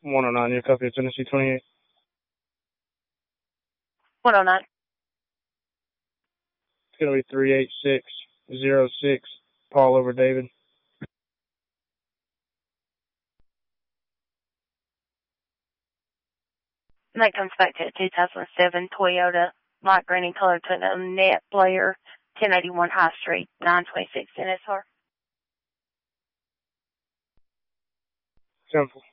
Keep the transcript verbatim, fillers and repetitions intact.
one oh nine, your copy of Tennessee twenty-eight. one oh nine. It's going to be three eight six zero six, Paul over David. And that comes back to a two thousand seven Toyota light green and color to the net player, ten eighty-one High Street, nine twenty-six N S R. Simple.